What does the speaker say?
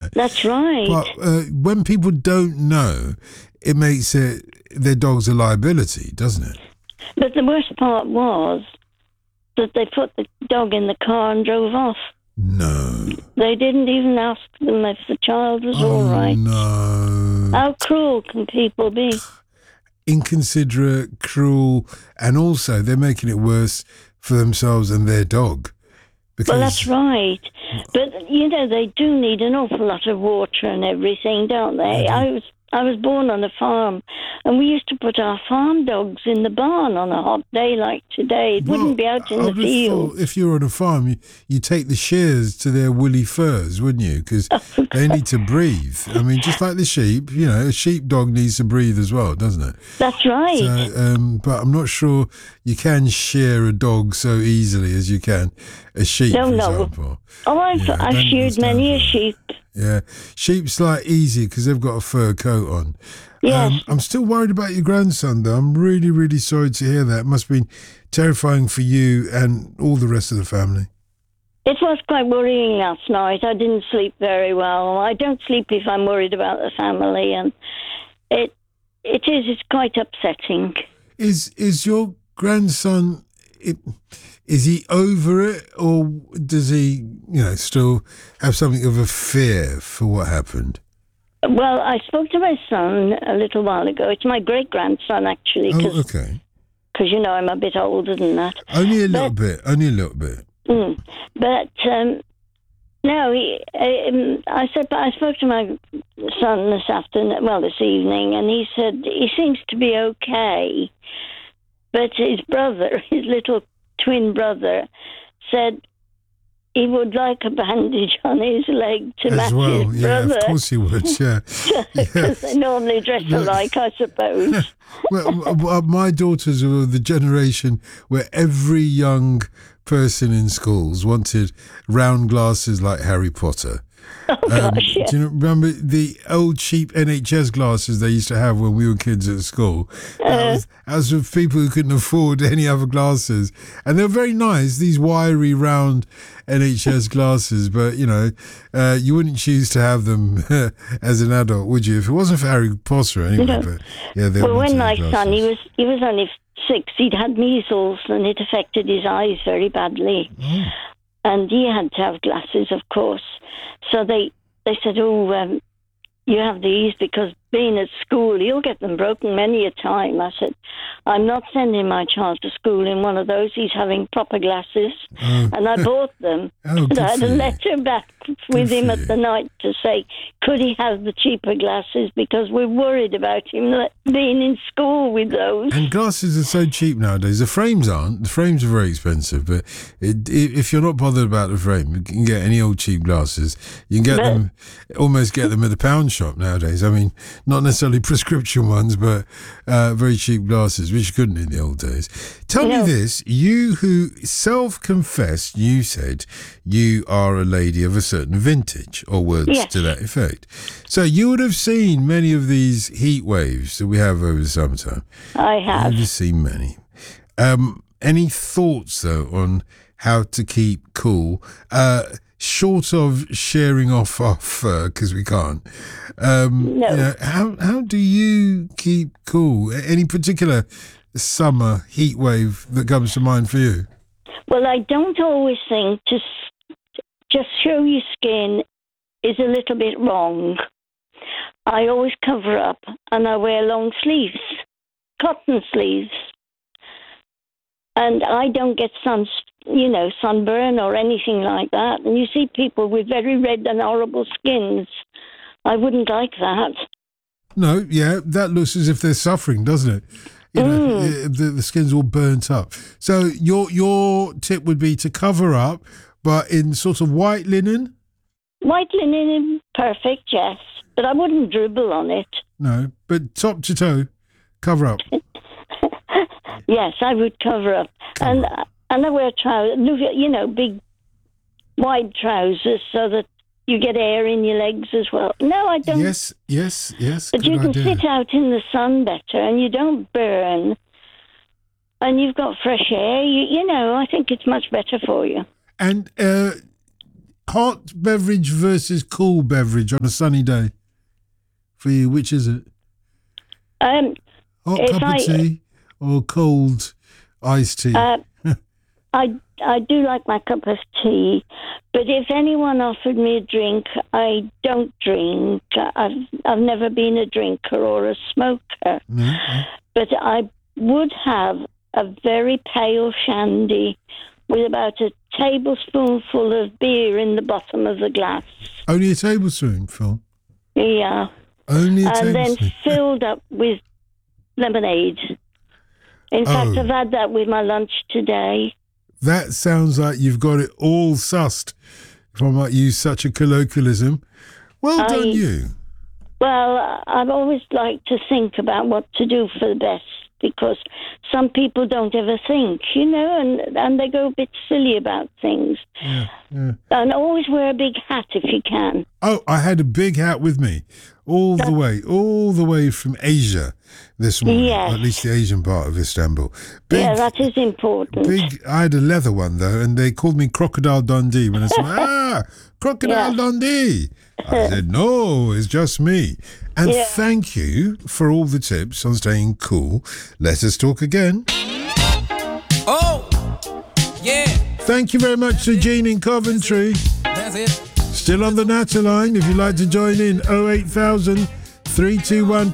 it? That's right. But when people don't know, it makes their dog's a liability, doesn't it? But the worst part was that they put the dog in the car and drove off. No. They didn't even ask them if the child was all right. No. How cruel can people be? Inconsiderate, cruel, and also they're making it worse for themselves and their dog. Well, that's right. But, they do need an awful lot of water and everything, don't they? I was born on a farm, and we used to put our farm dogs in the barn on a hot day like today. It wouldn't be out in the field. If you were on a farm, you take the shears to their woolly furs, wouldn't you? Because they need to breathe. I mean, just like the sheep, a sheepdog needs to breathe as well, doesn't it? That's right. So, but I'm not sure you can shear a dog so easily as you can a sheep, for example. Oh, I've sheared many a sheep. Yeah, sheep's easy because they've got a fur coat on. Yes. I'm still worried about your grandson, though. I'm really, really sorry to hear that. It must have been terrifying for you and all the rest of the family. It was quite worrying last night. I didn't sleep very well. I don't sleep if I'm worried about the family, and it's quite upsetting. Is your grandson... Is he over it, or does he, still have something of a fear for what happened? Well, I spoke to my son a little while ago. It's my great-grandson, actually. Oh, okay. Because, I'm a bit older than that. Only a little bit. But, no, I spoke to my son this evening, and he said he seems to be okay. But his brother, his little twin brother, said he would like a bandage on his leg to match his brother. Of course he would, yeah. Because they normally dress alike, I suppose. Well, my daughters are the generation where every young person in schools wanted round glasses like Harry Potter. Oh, gosh, yeah. Do you remember the old cheap NHS glasses they used to have when we were kids at school? That was for people who couldn't afford any other glasses. And they were very nice, these wiry, round NHS glasses. But, you wouldn't choose to have them as an adult, would you? If it wasn't for Harry Potter anyway. No. But, yeah, when my son, he was only 6, he'd had measles, and it affected his eyes very badly. Oh. And he had to have glasses, of course. So they said, you have these because being at school, you'll get them broken many a time. I said, I'm not sending my child to school in one of those. He's having proper glasses. And I bought them. And I had a letter back with him at the night to say, could he have the cheaper glasses, because we're worried about him being in school with those. And glasses are so cheap nowadays. The frames aren't. The frames are very expensive, but if you're not bothered about the frame, you can get any old cheap glasses. You can almost get them at the pound shop nowadays. I mean, not necessarily prescription ones, but very cheap glasses, which you couldn't in the old days. Tell me this, you who self-confessed, you said you are a lady of a certain vintage, or words to that effect. So you would have seen many of these heat waves that we have over the summertime. I have. You've seen many. Any thoughts, though, on how to keep cool? Short of sharing off our fur, because we can't. No. How do you keep cool? Any particular summer heat wave that comes to mind for you? Well, I don't always think to just show your skin is a little bit wrong. I always cover up, and I wear long sleeves, cotton sleeves. And I don't get sunburn or anything like that. And you see people with very red and horrible skins. I wouldn't like that. No, that looks as if they're suffering, doesn't it? The skin's all burnt up. So your tip would be to cover up, but in sort of white linen? White linen, perfect, yes. But I wouldn't dribble on it. No, but top to toe, cover up. Yes, I would cover up. And I wear trousers, big wide trousers so that you get air in your legs as well. No, I don't. Yes. But you can sit out in the sun better, and you don't burn, and you've got fresh air. I think it's much better for you. And hot beverage versus cool beverage on a sunny day? For you, which is it? Hot cup of tea or cold iced tea? I do like my cup of tea, but if anyone offered me a drink, I don't drink. I've never been a drinker or a smoker. No. But I would have a very pale shandy with about a tablespoonful of beer in the bottom of the glass. Only a tablespoonful? Yeah. Only a tablespoon? And then filled up with lemonade. In fact, I've had that with my lunch today. That sounds like you've got it all sussed, if I might use such a colloquialism. Well done, you. Well, I've always liked to think about what to do for the best, because some people don't ever think, and they go a bit silly about things. Yeah. And always wear a big hat if you can. Oh, I had a big hat with me all the way from Asia this morning, yes. At least the Asian part of Istanbul. That is important. I had a leather one, though, and they called me Crocodile Dundee when I said, Crocodile Dundee. I said, no, it's just me. And thank you for all the tips on staying cool. Let us talk again. Oh, yeah. Thank you very much to Jean in Coventry. That's it. Still on the Natter line if you'd like to join in. 08000 321